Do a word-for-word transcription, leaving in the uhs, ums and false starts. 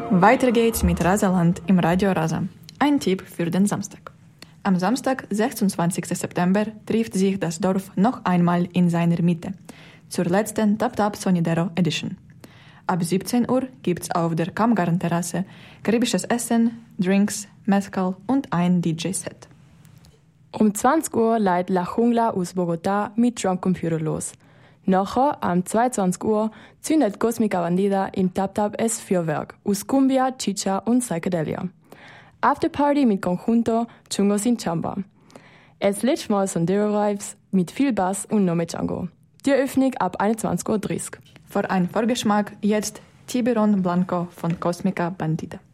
Weiter geht's mit Rasaland im Radio Rasa. Ein Tipp für den Samstag. Am Samstag, sechsundzwanzigsten September, trifft sich das Dorf noch einmal in seiner Mitte zur letzten Tap Tap Sonidero Edition. Ab siebzehn Uhr gibt's auf der Kammgarn-Terrasse karibisches Essen, Drinks, Mezcal und ein D J-Set. Um zwanzig Uhr leitet La Jungla aus Bogotá mit Drunk Computer los. Nachher, um zweiundzwanzig Uhr, zündet Cosmica Bandida im Tap Tap es Feuerwerk aus Cumbia, Chicha und Psychedelia. Afterparty mit Conjunto, Chungos in Chamba. Es letzte Mal Sondero Vibes mit viel Bass und No Django. Die Öffnung ab einundzwanzig Uhr dreißig. Für einen Vorgeschmack jetzt Tiburon Blanco von Cosmica Bandida.